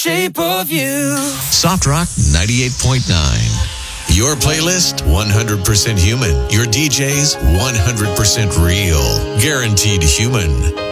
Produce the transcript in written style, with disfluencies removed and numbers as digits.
Shape of You. Soft Rock 98.9. Your playlist, 100% human. Your DJs, 100% real. Guaranteed human.